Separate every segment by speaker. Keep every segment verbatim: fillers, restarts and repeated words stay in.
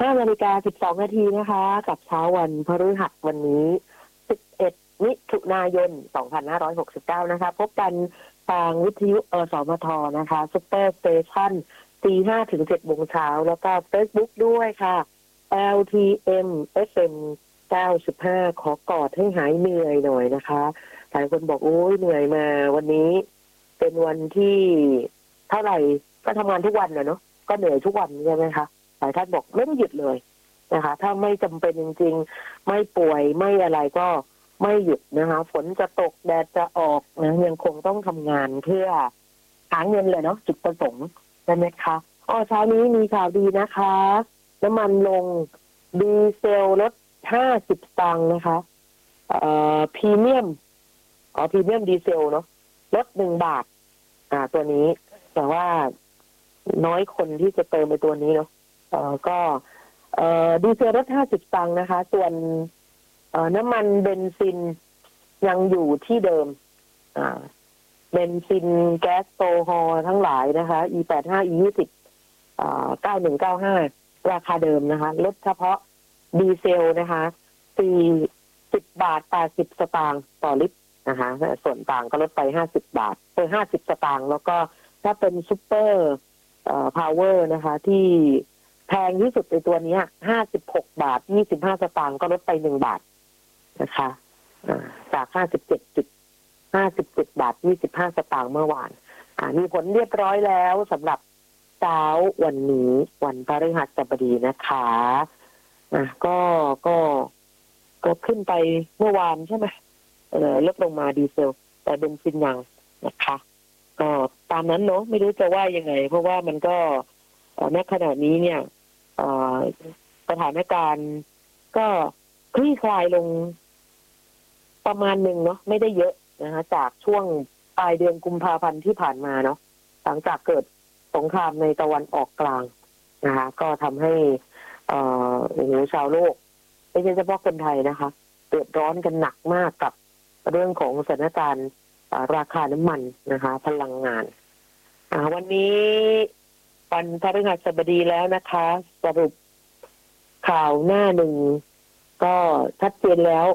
Speaker 1: ห้านาฬิกาสิบสองนาทีนะคะกับเช้าวันพฤหัสวันนี้สิบเอ็ดมิถุนายนสองพันห้าร้อยหกสิบเก้านะคะพบกันทางวิทยุอสมทนะคะซุปเปอร์สเตชันตีห้าถึงเจ็ดโมงเช้าแล้วก็เฟซบุ๊กด้วยค่ะ แอล ที เอ็ม เอฟ เอ็ม เก้าสิบห้าขอกอดให้หายเหนื่อยหน่อยนะคะหลายคนบอกโอ้ยเหนื่อยมาวันนี้เป็นวันที่เท่าไหร่ก็ทำงานทุกวันนะเนาะก็เหนื่อยทุกวันใช่ไหมคะหลายท่านบอกไม่ได้หยุดเลยนะคะถ้าไม่จำเป็นจริงๆไม่ป่วยไม่อะไรก็ไม่หยุดนะคะฝนจะตกแดดจะออกนะยังคงต้องทำงานเพื่อหาเงินเลยเนาะจุดประสงค์ใช่ไหมคะอ๋อเช้านี้มีข่าวดีนะคะน้ำมันลงดีเซลลดห้าสิบสตางค์นะคะเอ่อพรีเมียมอ๋อพรีเมียมดีเซลเนาะลดหนึ่งบาทอ่าตัวนี้แต่ว่าน้อยคนที่จะเติมไปตัวนี้เนาะเอ่อก็เอ่อดีเซลลดห้าสิบสตางค์นะคะส่วนเอ่อน้ำมันเบนซินยังอยู่ที่เดิมอ่าเบนซินแก๊สโซฮอล์ทั้งหลายนะคะ อี แปดสิบห้า อี ยี่สิบ อ่าเก้าหนึ่งเก้าห้าราคาเดิมนะคะลดเฉพาะดีเซลนะคะสี่สิบบาทแปดสิบสตางค์ต่อลิตรนะคะส่วนต่างก็ลดไปห้าสิบบาทเป็นห้าสิบสตางค์แล้วก็ถ้าเป็นซุปเปอร์เอ่อพาวเวอร์นะคะที่แพงที่สุดในตัวนี้ห้าสิบหกบาทยี่สิบห้าสตางค์ก็ลดไปหนึ่งบาทนะคะจากห้าสิบเจ็ดจุดห้าสิบเจ็ดบาทยี่สิบห้าสตางค์เมื่อวานมีผลเรียบร้อยแล้วสำหรับเช้าวันนี้วันพฤหัสบดีนะคะอ่ะก็ก็ก็ขึ้นไปเมื่อวานใช่ไหมเออลดลงมาดีเซลแต่เบนซินยังนะคะก็ตามนั้นเนาะไม่รู้จะว่ายังไงเพราะว่ามันก็ณขณะนี้เนี่ยสถานการณ์ก็คลี่คลายลงประมาณหนึ่งเนาะไม่ได้เยอะนะคะจากช่วงปลายเดือนกุมภาพันธ์ที่ผ่านมาเนาะหลังจากเกิดสงครามในตะวันออกกลางนะคะก็ทำให้เอ่อโอ้โหชาวโลกไม่ใช่เฉพาะคนไทยนะคะเดือดร้อนกันหนักมากกับเรื่องของสถานการณ์ราคาน้ำมันนะคะพลังงานวันนี้วันพฤหัสบดีแล้วนะคะสรุปข่าวหน้าหนึ่งก็ชัดเจนแล้ว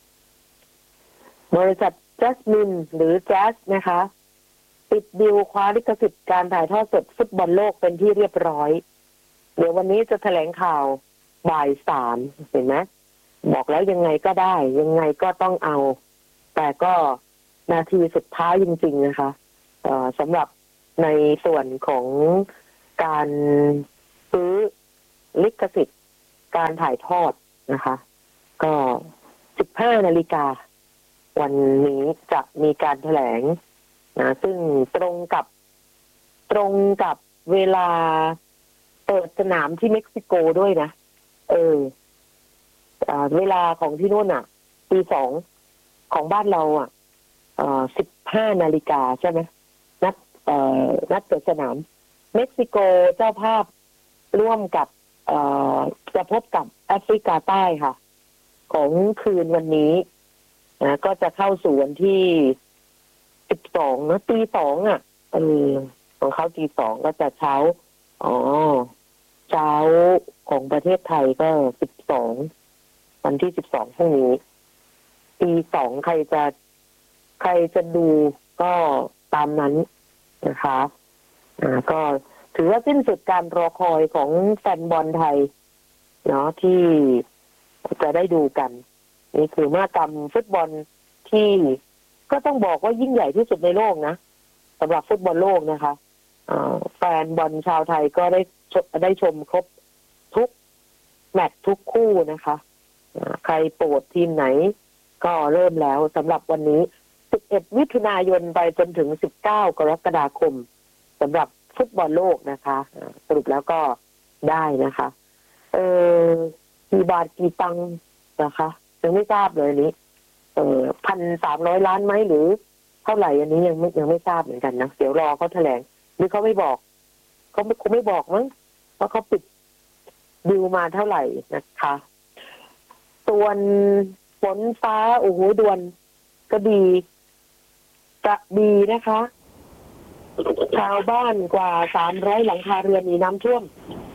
Speaker 1: บริษัทจัสมินหรือแจ๊สนะคะปิดดีลคว้าลิขสิทธิ์การถ่ายทอดสดฟุตบอลโลกเป็นที่เรียบร้อยเดี๋ยววันนี้จะแถลงข่าวบ่ายสามเห็นไหมบอกแล้วยังไงก็ได้ยังไงก็ต้องเอาแต่ก็นาทีสุดท้ายจริงๆนะคะสำหรับในส่วนของการซื้อลิขสิทธิ์การถ่ายทอดนะคะก็สิบห้านาฬิกาวันนี้จะมีการแถลงนะซึ่งตรงกับตรงกับเวลาเปิดสนามที่เม็กซิโกด้วยนะเออเวลาของที่นู่นอ่ะตีสองของบ้านเราอ่ะเอ่อสิบห้านาฬิกาใช่ไหมนัดเอ่อนัดเปิดสนามเม็กซิโกเจ้าภาพร่วมกับเอ่อจะพบกับแอฟริกาใต้ค่ะของคืนวันนี้นะก็จะเข้าสู่วันที่สิบสองนะตีสองอ่ะเออของเขาตีสองก็จะเช้าอ๋อเช้าของประเทศไทยก็สิบสองวันที่สิบสองพรุ่งนี้ตีสองใครจะใครจะดูก็ตามนั้นนะคะอ่าก็ถือว่าสิ้นสุดการรอคอยของแฟนบอลไทยเนาะที่จะได้ดูกันนี่คือมหกรรมฟุตบอลที่ก็ต้องบอกว่ายิ่งใหญ่ที่สุดในโลกนะสำหรับฟุตบอลโลกนะคะแฟนบอลชาวไทยก็ได้ได้ชมครบทุกแมตช์ทุกคู่นะคะใครโปรดทีมไหนก็เริ่มแล้วสำหรับวันนี้สิบเอ็ดมิถุนายนไปจนถึงสิบเก้ากรกฎาคมสำหรับฟุตบอลโลกนะคะสรุปแล้วก็ได้นะคะเออกี่บาทกี่ตังค์นะคะยังไม่ทราบเลยนี้เออพันสามร้อยล้านไหมหรือเท่าไหร่อันนี้ยังไม่ยังไม่ทราบเหมือนกันนะเดี๋ยวรอเขาแถลงหรือเขาไม่บอกเขาไม่คงไม่บอกมั้งว่าเขาปิดดิวมาเท่าไหร่นะคะส่วนฝนฟ้าโอ้โหดวนก็ดีกระดีนะคะชาวบ้านกว่าสามร้อยหลังคาเรือนมีน้ำท่วม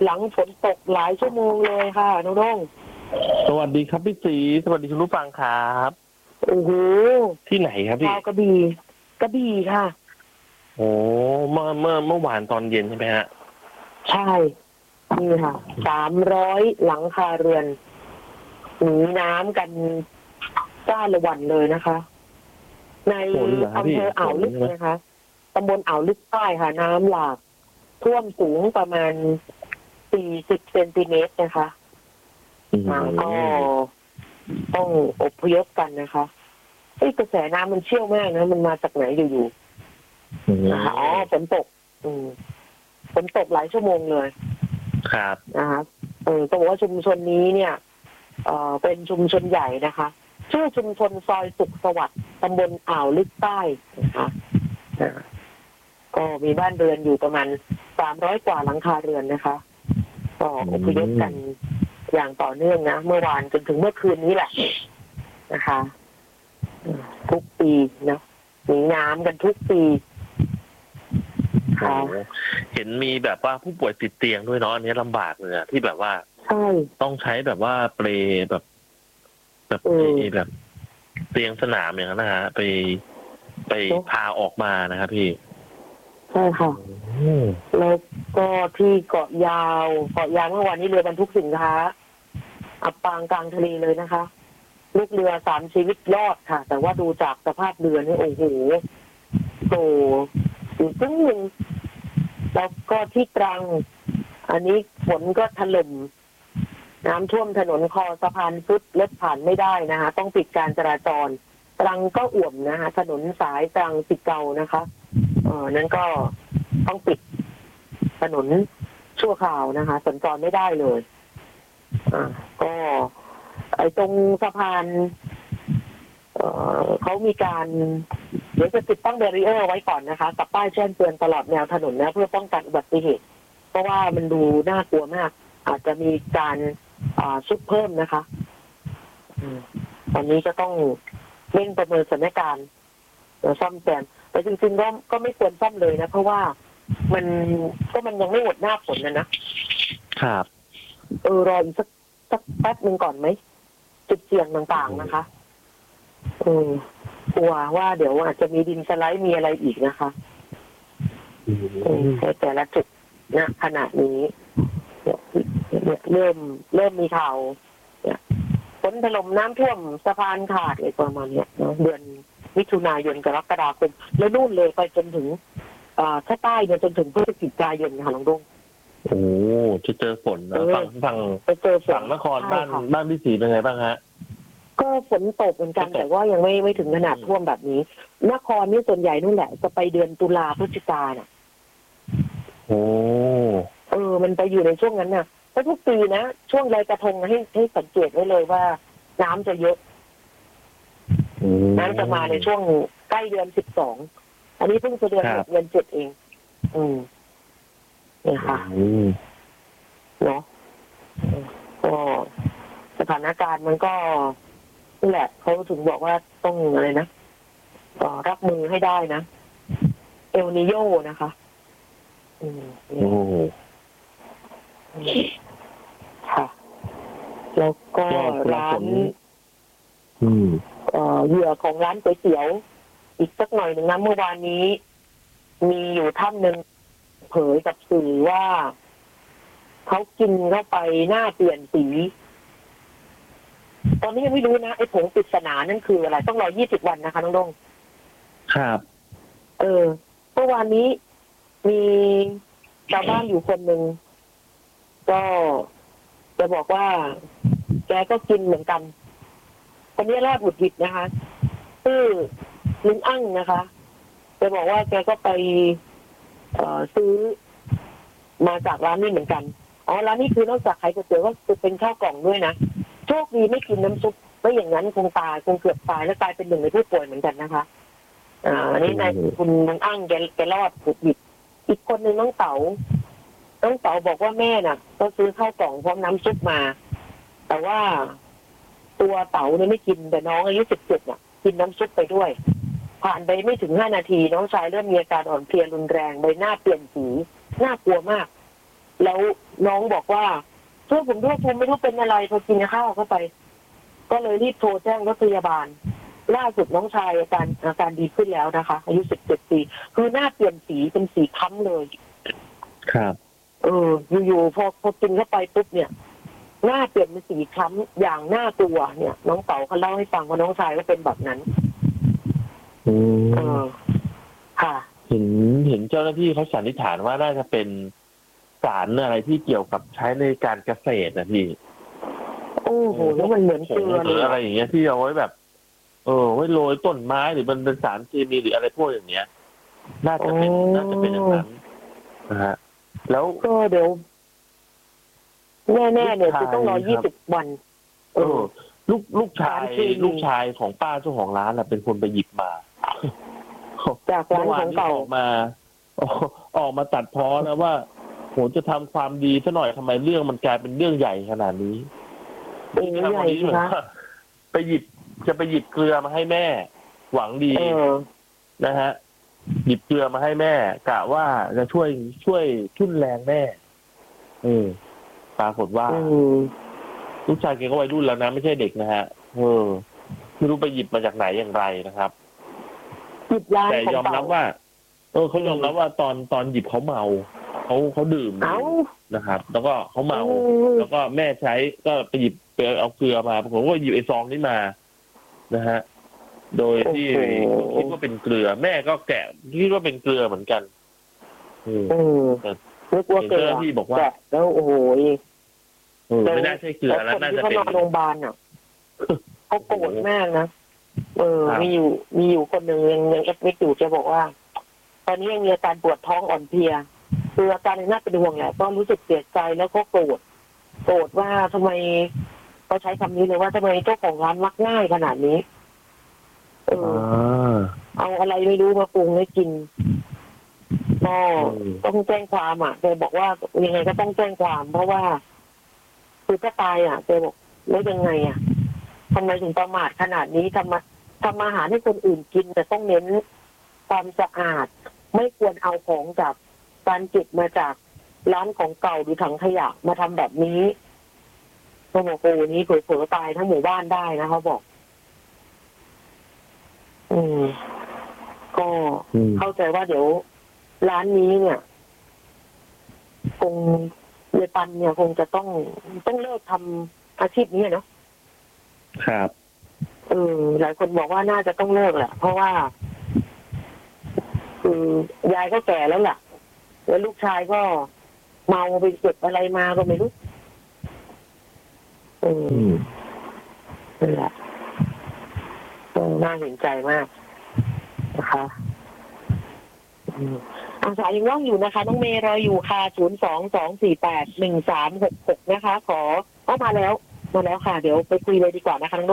Speaker 1: หลังฝนตกหลายชั่วโมงเลยค่ะน้องน้อง
Speaker 2: สวัสดีครับพี่สีสวัสดีคุณผู้ฟังครับ
Speaker 1: โอ้โห
Speaker 2: ที่ไหนครับพี่
Speaker 1: ชาวกระบี่กระบี่ค่ะ
Speaker 2: โอ้เมื่อเมื่อเมื่อวานตอนเย็นใช่ไหมฮะ
Speaker 1: ใช่นี่ค่ะสามร้อยหลังคาเรือนหนีน้ำกันจ้าละวันเลยนะคะในอำเภออ่าวลึกนะคะตำบลอ่าวลึกใต้ค่ะน้ำหลากท่วมสูงประมาณสี่สิบเซนติเมตรนะคะก็ต้องอพยพกันนะคะไอ้กระแสน้ำมันเชี่ยวมากนะมันมาจากไหนอยู่ๆนะคะอ๋อฝนตกอืมฝนตกหลายชั่วโมงเลย
Speaker 2: ครับ
Speaker 1: นะคะเออต้องบอกว่าชุมชนนี้เนี่ยเอ่อเป็นชุมชนใหญ่นะคะชื่อชุมชนซอยสุขสวัสดิ์ตำบลอ่าวลึกใต้นะคะก็มีบ้านเรือนอยู่ประมาณสามร้อยกว่าหลังคาเรือนนะคะก็อพยพกันอย่างต่อเนื่องนะเมื่อวานจนถึงเมื่อคืนนี้แหละนะคะทุกปีนะหนีน้ำกันทุกปี
Speaker 2: ค่ะเห็นมีแบบว่าผู้ป่วยติดเตียงด้วยเนาะอันนี้ลำบากเลยอะที่แบบว่า
Speaker 1: ใช่
Speaker 2: ต้องใช้แบบว่าเปลแบบแบบแบบเตียงสนามอย่างนั้นนะฮะไปไปพาออกมานะครับพี่
Speaker 1: ใช่ค่ะแล้วก็ที่เกาะยาวเกาะยาวเมื่อวานนี้เรือบรรทุกสินค้าอับปางกลางทะเลเลยนะคะลูกเรือสามชีวิตรอดค่ะแต่ว่าดูจากสภาพเรือนี่โอ้โหโตอยู่ตึ้งหนึ่งแล้วก็ที่ตรังอันนี้ฝนก็ถล่มน้ำท่วมถนนคอสะพานซุดรถผ่านไม่ได้นะคะต้องปิดการจราจรตรังก็อ่วมนะคะถนนสายตรังสิเกานะคะเออนั้นก็ต้องปิดถนนชั่วคราวนะคะสัญจรไม่ได้เลยอ่าก็ไอ้ตรงสะพานเอ่อเขามีการเดี๋ยวจะติดตั้งแบรีเออร์ไว้ก่อนนะคะกับป้ายแจ้งเตือนตลอดแนวถนนนะเพื่อป้องกันอุบัติเหตุเพราะว่ามันดูน่ากลัวมากอาจจะมีการซุกเพิ่มนะคะตอนนี้ก็ต้องเร่งประเมินสถานการณ์ซ่อมแซมแต่จริงๆก็ก็ไม่ควรซ่อมเลยนะเพราะว่ามันก็มันยังไม่หมดหน้าฝนนะนะครับเออรออีกสักสักแป๊บหนึ่งก่อนไหมจุดเสี่ยงต่างๆนะคะเออกลัวว่าเดี๋ยวอาจจะมีดินสไลด์มีอะไรอีกนะคะแต่ละจุดนะขณะนี้เนี่ยเริ่มเริ่มมีข่าวเนี่ยฝนถล่มน้ำท่วมสะพานขาดอะไรประมาณเนี้ยเนาะเดือนมิถุนายนกรกฎาคมแล้วนู่นเลยไปจนถึงอ่าถ้าใต้เนี่ยจนถึงพฤศจิกายนค่ะน้องดง
Speaker 2: โอ้จะเจอฝนนะฝั่งฝั่งฝั่งนครบ้านบ้านพี่ศรีเป็นไงบ้างฮะ
Speaker 1: ก็ฝนตกเหมือนกันแต่ว่ายังไม่ไม่ถึงขนาดท่วมแบบนี้นครนี่ส่วนใหญ่นู่นแหละจะไปเดือนตุลาพฤศจิกาน่ะ
Speaker 2: โอ้
Speaker 1: เออมันไปอยู่ในช่วงนั้นน่ะเพราะทุกปีนะช่วงลอยกระทงให้ให้สังเกตไว้เลยว่าน้ำจะเยอะน้ำจะมาในช่วงใกล้เดือนสิบสองอันนี้เพิ่งจะเดือนหกเดือนเจ็ดเองอืมนี่ค่ะเนาะก็สถานการณ์มันก็นี่แหละเขาถึงบอกว่าต้องอะไรนะก็รับมือให้ได้นะเอลนิโยนะคะอืมค่ะแล้วก็ร้านเหยื่อของร้านก๋วยเตี๋ยวอีกสักหน่อยหนึ่งนะเมื่อวานนี้มีอยู่ท่านหนึ่งเผยกับสื่อว่าเขากินเข้าไปหน้าเปลี่ยนสีตอนนี้ยังไม่รู้นะไอ้ผงปริศนานั่นคืออะไรต้องรอยี่สิบวันนะคะน้องดง
Speaker 2: ครับ
Speaker 1: เออเมื่อวานนี้มีชาวบ้านอยู่คนหนึ่งก็จะบอกว่าแกก็กินเหมือนกันคนนี้รอดหวุดหวิดนะคะชื่อลุงอั่งนะคะจะบอกว่าแกก็ไปเอ่อซื้อมาจากร้านนี้เหมือนกันอ๋อร้านนี้คือนอกจากขายก๋วยเตี๋ยวก็เป็นข้าวกล่องด้วยนะโชคดีไม่กินน้ำซุปไม่อย่างนั้นคงตายคงเกือบตายและกลายเป็นหนึ่งในผู้ป่วยเหมือนกันนะคะอ่าอันนี้นายคุณลุงอั่งแกแกรอดหวุดหวิดอีกคนหนึ่งน้องเต๋าน้องเต๋าบอกว่าแม่น่ะก็ซื้อข้าวกล่องพร้อมน้ำซุปมาแต่ว่าตัวเต๋าเนี่ยไม่กินแต่น้องอายุสิบเจ็ดเนี่ยกินน้ำซุปไปด้วยผ่านไปไม่ถึงห้านาทีน้องชายเริ่มมีอาการอ่อนเพลียรุนแรงใบหน้าเปลี่ยนสีน่ากลัวมากแล้วน้องบอกว่าช่วยผมด้วยผมไม่รู้เป็นอะไรพอกินข้าวเข้าไปก็เลยรีบโทรแจ้งรถพยาบาลล่าสุดน้องชายอาการอาการดีขึ้นแล้วนะคะอายุสิบเจ็ดปีคือหน้าเปลี่ยนสีเป็นสีค้ำเลย
Speaker 2: ครับ
Speaker 1: เอออยู่ๆพอพอกินเข้าไปปุ๊บเนี่ยหน้าเปลี่ยนเป็นสีคล้ำอย่างน่ากลัวเนี่ยน้องเต๋าเขาเล่าให้ฟังว่าน้องชายก็เป็นแบบนั้น
Speaker 2: อืม
Speaker 1: เออค่ะ
Speaker 2: เห็นเห็นเจ้าหน้าที่เขาสันนิษฐานว่าน่าจะเป็นสารอะไรที่เกี่ยวกับใช้ในการเกษตรนะพี่
Speaker 1: โอ้โหแล้วมันเหมือนเกลือ
Speaker 2: หรืออะไรอย่างเงี้ยที่เอาไว้แบบเออไว้โรยต้นไม้หรือมันเป็นสารเคมีหรืออะไรพวกอย่างเงี้ยน่าจะเป็นน่าจะเป็นอย่างนั้นนะฮะแล้ว
Speaker 1: ก็เดี๋ยวแน่ๆเนี่ยคือต้องรอยี่สิบวัน
Speaker 2: เออลูกลูกชายลูกชายของป้าเจ้าของร้านน่ะเป็นคนไปหยิบมา
Speaker 1: จากร้านของเก่า
Speaker 2: ออกมาออกมาตัดพ้อนะว่าโหจะทำความดีซะหน่อยทำไมเรื่องมันกลายเป็นเรื่องใหญ่ขนาดนี้
Speaker 1: เรื่องใหญ่นะ
Speaker 2: ไปหยิบจะไปหยิบเกลือมาให้แม่หวังดีนะฮะหยิบเกลือมาให้แม่กะว่าจะช่วยช่วยทุ่นแรงแม่เออปรากฏว่าลูกชายแกก็วัยรุ่นแล้วนะไม่ใช่เด็กนะฮะเออไม่รู้ไปหยิบมาจากไหนอย่างไรนะครับแต่ยอมรับว่าเออเขายอมรับว่าตอนตอนหยิบเขาเมาเขาเขาดื่มนะครับแล้วก็เขาเมาแล้วก็แม่ใช้ก็ไปหยิบไปเอาเกลือมาผมก็หยิบไอ้ซองนี้มานะฮะโดยที่คิดว่าเป็นเกลือแม่ก็แกะคิดว่าเป็นเกลือเหมือนกัน
Speaker 1: อืมนึกว่าเกลือ
Speaker 2: ที่บอกว่า
Speaker 1: แล้วโอ้โห
Speaker 2: ไม่น่าใช่เกลือแล้วน่าจะเป็น
Speaker 1: เขานอนโรงพยาบาลอ่ะเขาโกรธมากนะเออมีอยู่มีอยู่คนหนึ่งยังยังเอฟไม่อยู่แกบอกว่าตอนนี้ยังมีอาการปวดท้องอ่อนเพลียคืออาการน่าเป็นห่วงแหละก็รู้สึกเสียใจแล้วก็โกรธโกรธว่าทำไมเขาใช้คำนี้เลยว่าทำไมเจ้าของร้านมักง่ายขนาดนี้เออเอาอะไรไม่รู้มาปรุงให้กินก็ต้องแจ้งความอ่ะแกบอกว่ายังไงก็ต้องแจ้งความเพราะว่าคือถ้าตายอ่ะแกบอกแล้วยังไงอ่ะทำไมถึงประมาทขนาดนี้ทำมาทำอาหารให้คนอื่นกินแต่ต้องเน้นความสะอาดไม่ควรเอาของจากการเก็บมาจากร้านของเก่าหรือถังขยะมาทำแบบนี้โอ้โหโอ้นี้เผลอๆตายทั้งหมู่บ้านได้นะเขาบอกอืมก็เข้าใจว่าเดี๋ยวร้านนี้เนี่ยคงเยปันเนี่ยคงจะต้องต้องเลิกทำอาชีพนี้เนาะ
Speaker 2: ครับ
Speaker 1: เออหลายคนบอกว่าน่าจะต้องเลิกแหละเพราะว่าคือยายก็แก่แล้วล่ะแล้วลูกชายก็เมาไปเก็บอะไรมาก็ไม่รู้เออนั่นแหละน่าเห็นใจมากนะคะอาสายังว่างอยู่นะคะน้องเมย์รออยู่ค่ะศูนย์สองสองสี่แปดหนึ่งสามหกหกนะคะขอเข้ามาแล้วมาแล้วค่ะเดี๋ยวไปคุยเลยดีกว่านะคะ